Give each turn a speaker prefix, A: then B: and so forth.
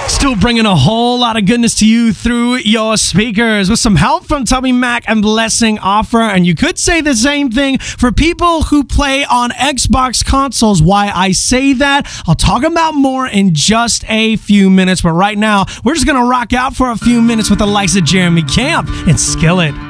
A: Still bringing a whole lot of goodness to you through your speakers with some help from TobyMac and Blessing Offer. And you could say the same thing for people who play on Xbox consoles. Why I say that, I'll talk about more in just a few minutes. But right now, we're just going to rock out for a few minutes with the likes of Jeremy Camp and Skillet.